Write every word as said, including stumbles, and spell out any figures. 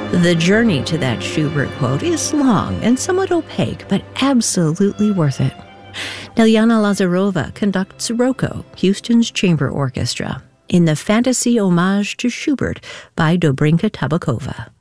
The journey to that Schubert quote is long and somewhat opaque, but absolutely worth it. Lilyana Lazarova conducts Rocco, Houston's chamber orchestra, in the fantasy homage to Schubert by Dobrinka Tabakova.